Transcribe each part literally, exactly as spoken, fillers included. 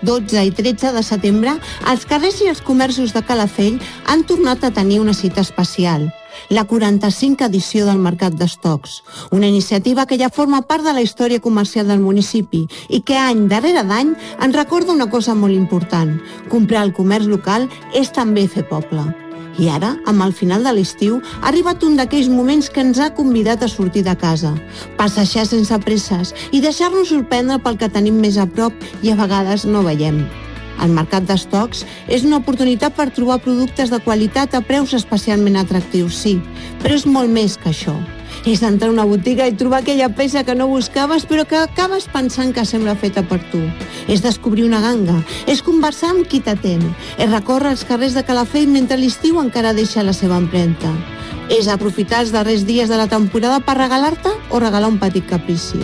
dotze i tretze de setembre, els carrers i els comerços de Calafell han tornat a tenir una cita especial, la quaranta-cinquena edició del Mercat d'Estocs, una iniciativa que ja forma part de la història comercial del municipi i que any darrere d'any ens recorda una cosa molt important: comprar al comerç local és també fer poble. I ara, amb el final de l'estiu, ha arribat un d'aquells moments que ens ha convidat a sortir de casa, passejar sense presses i deixar-nos sorprendre pel que tenim més a prop i a vegades no veiem. El Mercat d'Estocs és una oportunitat per trobar productes de qualitat a preus especialment atractius, sí, però és molt més que això. És entrar a una botiga i trobar aquella peça que no buscaves però que acabes pensant que sembla feta per tu. És descobrir una ganga, és conversar amb qui t'atén, és recórrer els carrers de Calafell mentre l'estiu encara deixa la seva empremta. És aprofitar els darrers dies de la temporada per regalar-te o regalar un petit caprici.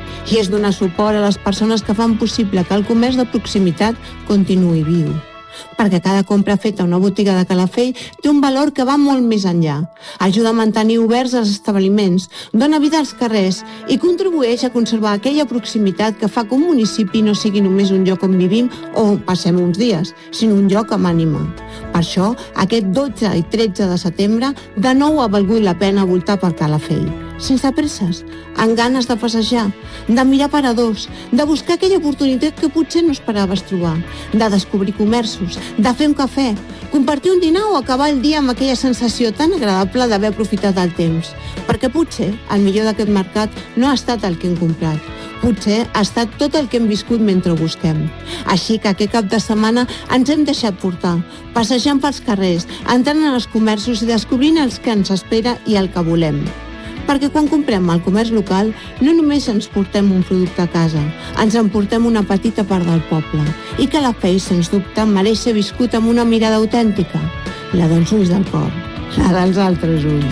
I és donar suport a les persones que fan possible que el comerç de proximitat continuï viu. Perquè cada compra feta a una botiga de Calafell té un valor que va molt més enllà. Ajuda a mantenir oberts els establiments, dona vida als carrers i contribueix a conservar aquella proximitat que fa que un municipi no sigui només un lloc on vivim o on passem uns dies, sinó un lloc amb ànima. Per això, aquest dotze i tretze de setembre, de nou ha valgut la pena voltar per Calafell. Sense presses, amb ganes de passejar, de mirar paradors, de buscar aquella oportunitat que potser no esperaves trobar, de descobrir comerços, de fer un cafè, compartir un dinar o acabar el dia amb aquella sensació tan agradable d'haver aprofitat el temps. Perquè potser el millor d'aquest mercat no ha estat el que hem comprat. Potser ha estat tot el que hem viscut mentre ho busquem. Així que aquest cap de setmana ens hem deixat portar, passejant pels carrers, entrant en els comerços i descobrint els que ens espera i el que volem. Perquè quan comprem al comerç local no només ens portem un producte a casa, ens emportem una petita part del poble. I Calafell, sens dubte, mereix ser viscut amb una mirada autèntica, la dels ulls del cor, la dels altres ulls.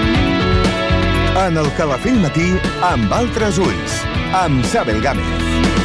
En el Calafell Matí, amb altres ulls, amb Sabel Gámez.